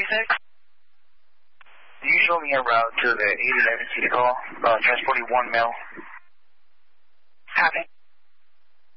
Can you show me a route to the 811 City Hall, transporting 1 male? Copy.